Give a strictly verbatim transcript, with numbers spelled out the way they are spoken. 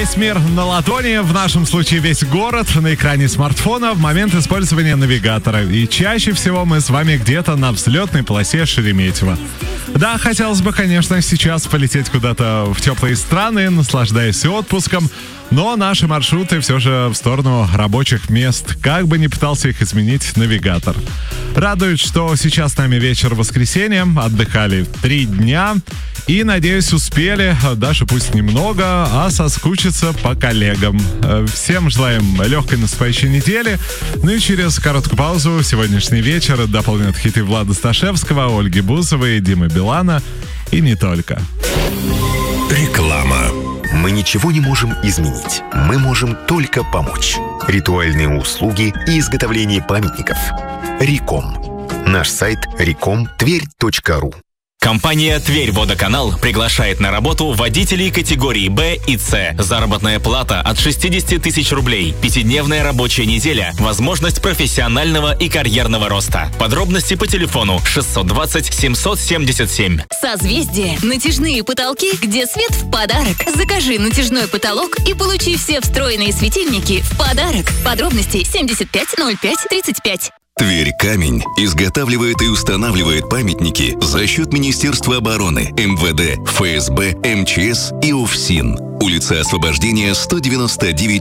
весь мир на ладони, в нашем случае весь город на экране смартфона в момент использования навигатора. И чаще всего мы с вами где-то на взлетной полосе Шереметьево. Да, хотелось бы, конечно, сейчас полететь куда-то в теплые страны, наслаждаясь отпуском, но наши маршруты все же в сторону рабочих мест, как бы ни пытался их изменить навигатор. Радует, что сейчас с нами вечер воскресенья, отдыхали три дня и, надеюсь, успели, даже пусть немного, а соскучиться по коллегам. Всем желаем легкой наступающей недели. Ну и через короткую паузу сегодняшний вечер дополнят хиты Влада Сташевского, Ольги Бузовой, Димы Билана и не только. Реклама. Мы ничего не можем изменить. Мы можем только помочь. Ритуальные услуги и изготовление памятников. Риком. Наш сайт риком тверь точка ру. Компания «Тверь-Водоканал» приглашает на работу водителей категории Б и С. Заработная плата от шестьдесят тысяч рублей. Пятидневная рабочая неделя. Возможность профессионального и карьерного роста. Подробности по телефону шестьсот двадцать семьсот семьдесят семь. Созвездие. Натяжные потолки, где свет в подарок. Закажи натяжной потолок и получи все встроенные светильники в подарок. Подробности семьдесят пять ноль пять тридцать пять. Тверь Камень изготавливает и устанавливает памятники за счет Министерства обороны, эм вэ дэ, эф эс бэ, эм че эс и УФСИН. Улица Освобождения, сто девяносто девять.